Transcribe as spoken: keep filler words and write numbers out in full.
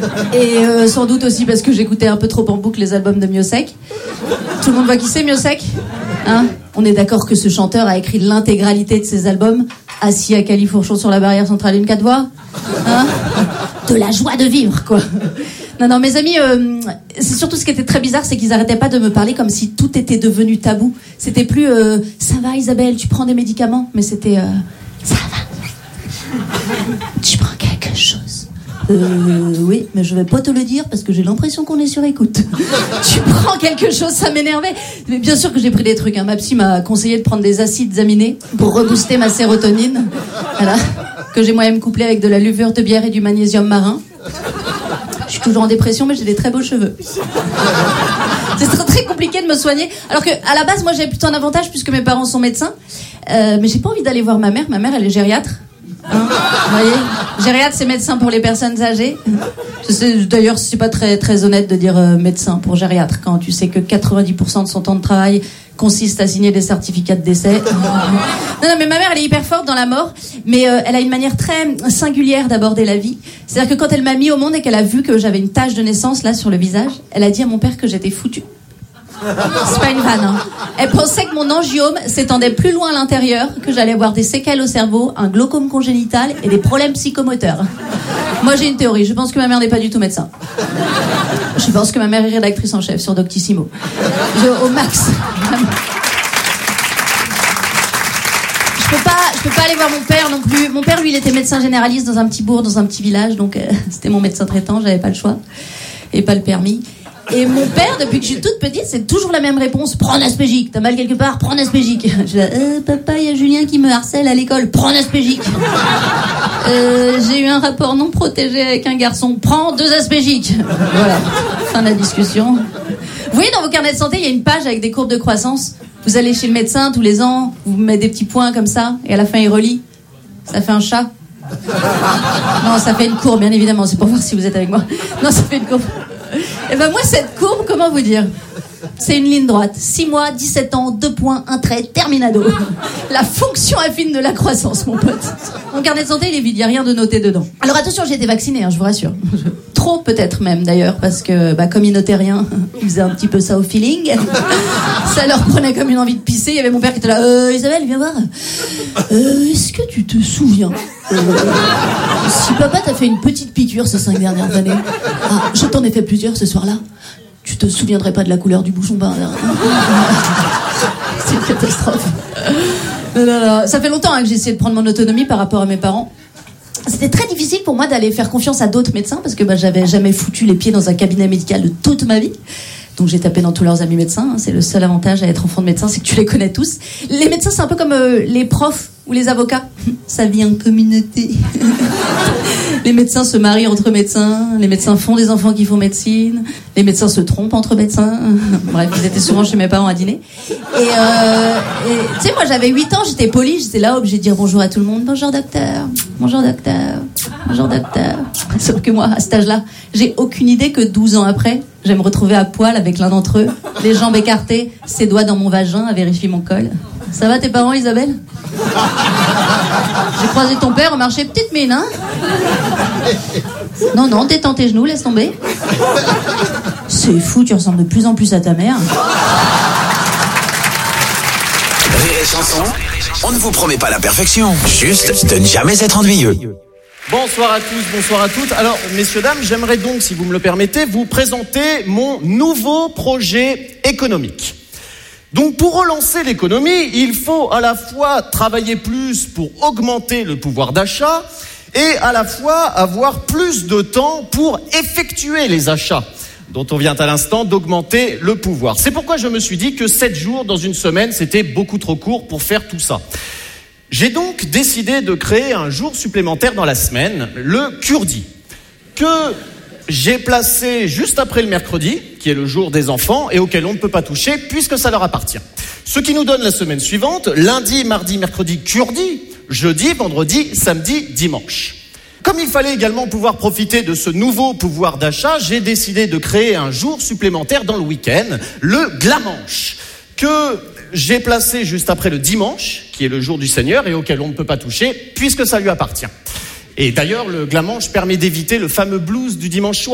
Et euh, sans doute aussi parce que j'écoutais un peu trop en boucle les albums de Miossec. Tout le monde voit qui c'est, Miossec, hein? On est d'accord que ce chanteur a écrit l'intégralité de ses albums assis à Califourchon sur la barrière centrale une quatre voies, hein? De la joie de vivre, quoi. Non, non, mes amis, euh, c'est surtout ce qui était très bizarre, c'est qu'ils arrêtaient pas de me parler comme si tout était devenu tabou. C'était plus euh, ça va Isabelle, tu prends des médicaments, mais c'était euh, ça va, tu prends quelque chose. Euh, oui, mais je vais pas te le dire parce que j'ai l'impression qu'on est sur écoute. Tu prends quelque chose, ça m'énervait. Mais bien sûr que j'ai pris des trucs, hein. Ma psy m'a conseillé de prendre des acides aminés pour rebooster ma sérotonine. Voilà. Que j'ai moi-même couplé avec de la levure de bière et du magnésium marin. Je suis toujours en dépression, mais j'ai des très beaux cheveux. C'est très, très compliqué de me soigner. Alors que, à la base, moi, j'ai plutôt un avantage puisque mes parents sont médecins. Euh, mais j'ai pas envie d'aller voir ma mère. Ma mère, elle est gériatre. Hein, vous voyez, gériatre, c'est médecin pour les personnes âgées. Je sais, d'ailleurs, c'est pas très très honnête de dire euh, médecin pour gériatre quand tu sais que quatre-vingt-dix pour cent de son temps de travail consiste à signer des certificats de décès. Non, non, mais ma mère, elle est hyper forte dans la mort, mais euh, elle a une manière très singulière d'aborder la vie. C'est-à-dire que quand elle m'a mis au monde et qu'elle a vu que j'avais une tache de naissance là sur le visage, elle a dit à mon père que j'étais foutue. C'est pas une vanne, hein. Elle pensait que mon angiome s'étendait plus loin à l'intérieur, que j'allais avoir des séquelles au cerveau, un glaucome congénital et des problèmes psychomoteurs. Moi, j'ai une théorie. Je pense que ma mère n'est pas du tout médecin. Je pense que ma mère est rédactrice en chef sur Doctissimo. Je, au max. Je peux pas, je peux pas aller voir mon père non plus. Mon père, lui, il était médecin généraliste dans un petit bourg, dans un petit village, donc euh, c'était mon médecin traitant. J'avais pas le choix et pas le permis. Et mon père, depuis que je suis toute petite, c'est toujours la même réponse. Prends un aspégique. T'as mal quelque part, prends un aspégique. Je dis, euh, papa, il y a Julien qui me harcèle à l'école. Prends un aspégique. Euh, j'ai eu un rapport non protégé avec un garçon. Prends deux aspégiques. Voilà. Fin de la discussion. Vous voyez, dans vos carnets de santé, il y a une page avec des courbes de croissance. Vous allez chez le médecin tous les ans, vous mettez des petits points comme ça, et à la fin, il relie. Ça fait un chat. Non, ça fait une courbe, bien évidemment. C'est pour voir si vous êtes avec moi. Non, ça fait une courbe. Et ben moi, cette courbe, comment vous dire? C'est une ligne droite. six mois, dix-sept ans, deux points, un trait, terminado. La fonction affine de la croissance, mon pote. Mon carnet de santé, il est vide, il n'y a rien de noté dedans. Alors attention, j'ai été vaccinée, hein, je vous rassure. Trop peut-être même d'ailleurs, parce que bah, comme ils notaient rien, ils faisaient un petit peu ça au feeling. Ça leur prenait comme une envie de pisser. Il y avait mon père qui était là, euh, Isabelle, viens voir. Euh, est-ce que tu te souviens euh, si papa t'a fait une petite piqûre ces cinq dernières années? Ah, je t'en ai fait plusieurs ce soir-là. Tu te souviendrais pas de la couleur du bouchon par hasard? C'est une catastrophe. Non, non, non. Ça fait longtemps hein, que j'ai essayé de prendre mon autonomie par rapport à mes parents. C'était très difficile pour moi d'aller faire confiance à d'autres médecins parce que bah, j'avais jamais foutu les pieds dans un cabinet médical de toute ma vie. Donc j'ai tapé dans tous leurs amis médecins. Hein. C'est le seul avantage à être enfant de médecin, c'est que tu les connais tous. Les médecins, c'est un peu comme euh, les profs ou les avocats. Ça vit en communauté. Les médecins se marient entre médecins. Les médecins font des enfants qui font médecine. Les médecins se trompent entre médecins. Bref, ils étaient souvent chez mes parents à dîner. Et, euh, et tu sais, moi j'avais huit ans, j'étais polie. J'étais là, obligée de dire bonjour à tout le monde. Bonjour docteur. Bonjour docteur. Bonjour docteur. Sauf que moi, à cet âge-là, j'ai aucune idée que douze ans après, je vais me retrouver à poil avec l'un d'entre eux, les jambes écartées, ses doigts dans mon vagin à vérifier mon col. Ça va tes parents, Isabelle? J'ai croisé ton père au marché, petite mine, hein? Non, non, détends tes genoux, laisse tomber. C'est fou, tu ressembles de plus en plus à ta mère. Rire et chanson, on ne vous promet pas la perfection, juste de ne jamais être ennuyeux. Bonsoir à tous, bonsoir à toutes. Alors, messieurs, dames, j'aimerais donc, si vous me le permettez, vous présenter mon nouveau projet économique. Donc, pour relancer l'économie, il faut à la fois travailler plus pour augmenter le pouvoir d'achat et à la fois avoir plus de temps pour effectuer les achats, dont on vient à l'instant d'augmenter le pouvoir. C'est pourquoi je me suis dit que sept jours dans une semaine, c'était beaucoup trop court pour faire tout ça. J'ai donc décidé de créer un jour supplémentaire dans la semaine, le Kurdi, que j'ai placé juste après le mercredi, qui est le jour des enfants, et auquel on ne peut pas toucher puisque ça leur appartient. Ce qui nous donne la semaine suivante, lundi, mardi, mercredi, Kurdi, jeudi, vendredi, samedi, dimanche. Comme il fallait également pouvoir profiter de ce nouveau pouvoir d'achat, j'ai décidé de créer un jour supplémentaire dans le week-end, le Glamanche, que j'ai placé juste après le dimanche, qui est le jour du Seigneur et auquel on ne peut pas toucher puisque ça lui appartient. Et d'ailleurs, le Glamanche permet d'éviter le fameux blues du dimanche soir.